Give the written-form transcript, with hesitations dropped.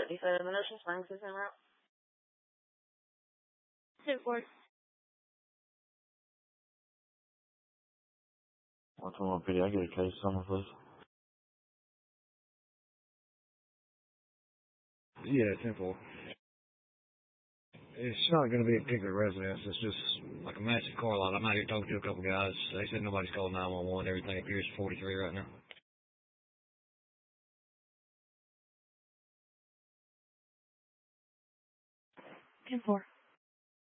You said the Ocean Springs is en route? 10-4. 121 PD, I get a case somewhere, please. Yeah, 10-4. It's not going to be a particular residence. It's just like a massive car lot. I'm out here talking to a couple guys. They said nobody's called 911. Everything appears 43 right now. 10-4.